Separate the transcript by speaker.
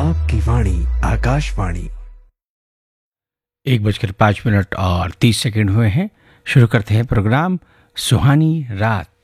Speaker 1: आपकी वाणी आकाशवाणी।
Speaker 2: 1:05 और 30 सेकंड हुए हैं। शुरू करते हैं प्रोग्राम सुहानी रात।